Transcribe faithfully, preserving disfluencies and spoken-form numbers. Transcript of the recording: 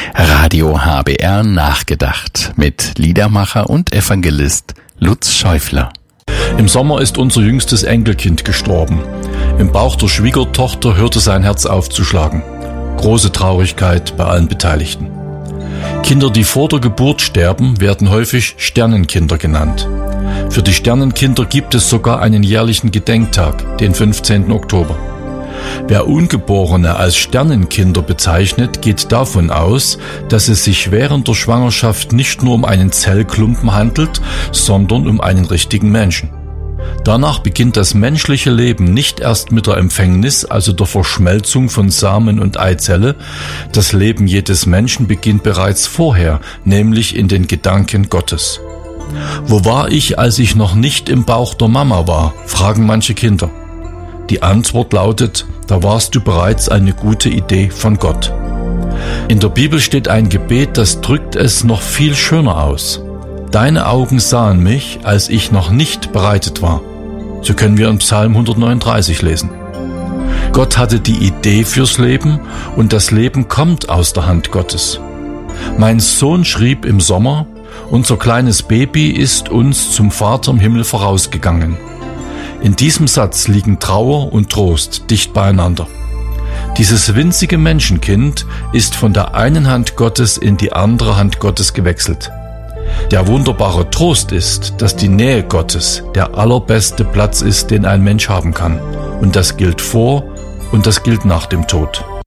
Radio H B R nachgedacht mit Liedermacher und Evangelist Lutz Schäufler. Im Sommer ist unser jüngstes Enkelkind gestorben. Im Bauch der Schwiegertochter hörte sein Herz aufzuschlagen. Große Traurigkeit bei allen Beteiligten. Kinder, die vor der Geburt sterben, werden häufig Sternenkinder genannt. Für die Sternenkinder gibt es sogar einen jährlichen Gedenktag, den fünfzehnten Oktober. Wer Ungeborene als Sternenkinder bezeichnet, geht davon aus, dass es sich während der Schwangerschaft nicht nur um einen Zellklumpen handelt, sondern um einen richtigen Menschen. Danach beginnt das menschliche Leben nicht erst mit der Empfängnis, also der Verschmelzung von Samen und Eizelle. Das Leben jedes Menschen beginnt bereits vorher, nämlich in den Gedanken Gottes. Wo war ich, als ich noch nicht im Bauch der Mama war, fragen manche Kinder. Die Antwort lautet, da warst du bereits eine gute Idee von Gott. In der Bibel steht ein Gebet, das drückt es noch viel schöner aus. Deine Augen sahen mich, als ich noch nicht bereitet war. So können wir in Psalm hundertneununddreißig lesen. Gott hatte die Idee fürs Leben und das Leben kommt aus der Hand Gottes. Mein Sohn schrieb im Sommer, unser kleines Baby ist uns zum Vater im Himmel vorausgegangen. In diesem Satz liegen Trauer und Trost dicht beieinander. Dieses winzige Menschenkind ist von der einen Hand Gottes in die andere Hand Gottes gewechselt. Der wunderbare Trost ist, dass die Nähe Gottes der allerbeste Platz ist, den ein Mensch haben kann. Und das gilt vor und das gilt nach dem Tod.